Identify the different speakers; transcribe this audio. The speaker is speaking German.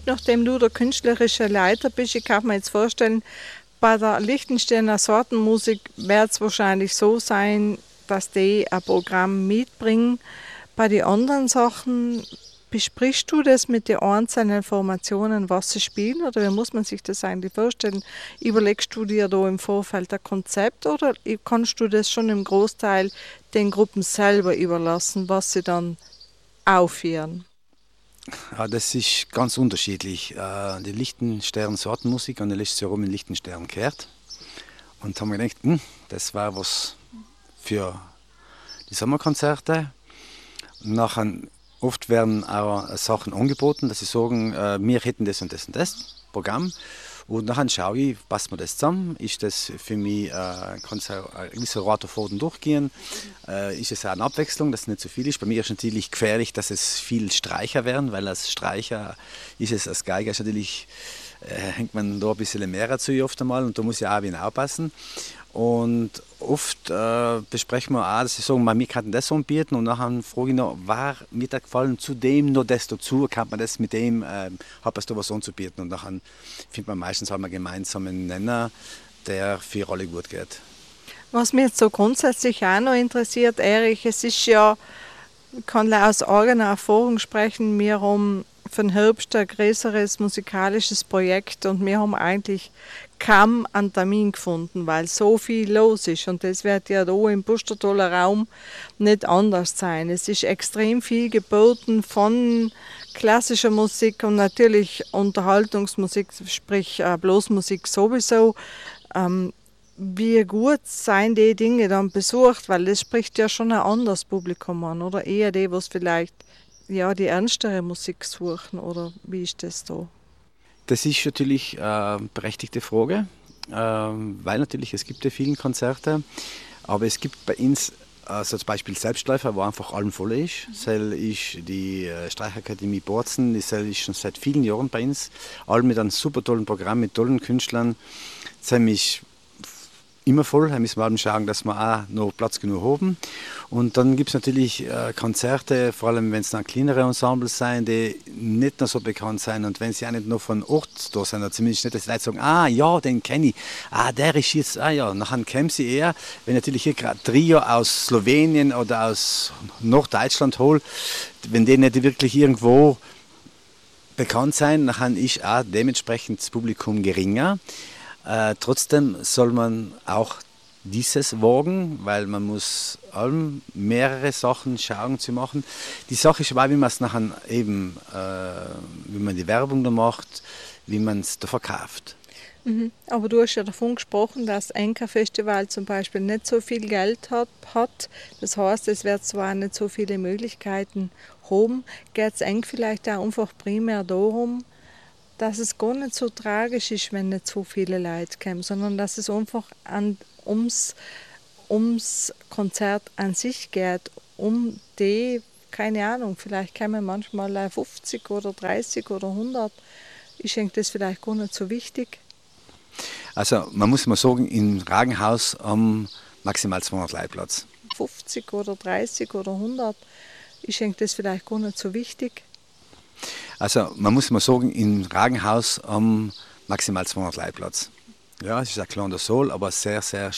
Speaker 1: nachdem du der künstlerische Leiter bist, ich kann mir jetzt vorstellen, bei der Liechtensteiner Sortenmusik wird es wahrscheinlich so sein, dass die ein Programm mitbringen. Bei den anderen Sachen, besprichst du das mit den einzelnen Formationen, was sie spielen, oder wie muss man sich das eigentlich vorstellen? Überlegst du dir da im Vorfeld ein Konzept oder kannst du das schon im Großteil den Gruppen selber überlassen, was sie dann aufführen?
Speaker 2: Ja, das ist ganz unterschiedlich. Die Liechtensteiner Sortenmusik haben letztes Jahr rum in Liechtenstein gehört und haben gedacht, das war was für die Sommerkonzerte. Nachher, oft werden auch Sachen angeboten, dass sie sagen, wir hätten das und das Programm. Und nachher schaue ich, passt mir das zusammen? Ist das für mich, kann es auch ein gewisser Raterfaden durchgehen? Ist es auch eine Abwechslung, dass es nicht so viel ist? Bei mir ist es natürlich gefährlich, dass es viel Streicher werden, weil als Streicher ist es, als Geiger ist natürlich, hängt man da ein bisschen mehr dazu oft einmal und da muss ich auch ein wenig aufpassen. Und oft besprechen wir auch, dass sie sagen, wir könnten das anbieten und nachher frage ich noch, war mir da gefallen, zu dem noch das dazu, kann man das mit dem, hat es da was anzubieten und nachher findet man meistens einen gemeinsamen Nenner, der für alle gut geht.
Speaker 1: Was mich jetzt so grundsätzlich auch noch interessiert, Erich, es ist ja, ich kann aus eigener Erfahrung sprechen, wir haben für den Herbst ein größeres musikalisches Projekt und wir haben eigentlich kaum einen Termin gefunden, weil so viel los ist und das wird ja da im Pustertaler Raum nicht anders sein. Es ist extrem viel geboten von klassischer Musik und natürlich Unterhaltungsmusik, sprich Blasmusik sowieso. Wie gut seien die Dinge dann besucht, weil das spricht ja schon ein anderes Publikum an, oder eher die, was vielleicht ja die ernstere Musik suchen, oder wie ist das da?
Speaker 2: Das ist natürlich eine berechtigte Frage, weil natürlich es gibt ja viele Konzerte, aber es gibt bei uns also zum Beispiel Selbstläufer, wo einfach allem voll ist. Sel ist die Streichakademie Bozen, die Sel ist schon seit vielen Jahren bei uns, all mit einem super tollen Programm, mit tollen Künstlern. Sel ist immer voll, da müssen wir halt schauen, dass wir auch noch Platz genug haben. Und dann gibt es natürlich Konzerte, vor allem wenn es dann kleinere Ensembles sein, die nicht noch so bekannt sind und wenn sie auch nicht noch von Ort da sind, oder zumindest nicht, dass die Leute sagen, ah ja, den kenne ich, ah der ist jetzt, ah ja, nachher kämen sie eher, wenn natürlich hier gerade Trio aus Slowenien oder aus Norddeutschland holt, wenn die nicht wirklich irgendwo bekannt sein, dann ist auch dementsprechend das Publikum geringer. Trotzdem soll man auch dieses wagen, weil man muss allem mehrere Sachen schauen zu machen. Die Sache ist aber, wie man es nachher eben, wie man die Werbung da macht, wie man es da verkauft.
Speaker 1: Aber du hast ja davon gesprochen, dass Enka-Festival zum Beispiel nicht so viel Geld hat. Das heißt, es wird zwar nicht so viele Möglichkeiten haben, geht es eng vielleicht auch einfach primär darum, dass es gar nicht so tragisch ist, wenn nicht so viele Leute kommen, sondern dass es einfach ums Konzert an sich geht, um die, keine Ahnung, vielleicht kommen manchmal 50 oder 30 oder 100. Ich denke, das ist vielleicht gar nicht so wichtig.
Speaker 2: Also man muss mal sagen, im Ragenhaus haben maximal 200 Leute Platz.
Speaker 1: 50 oder 30 oder 100, ich denke, das ist vielleicht gar nicht so wichtig.
Speaker 2: Also man muss mal sagen, im Ragenhaus haben maximal 200 Leute Platz. Ja, es ist ein kleiner Saal, aber sehr, sehr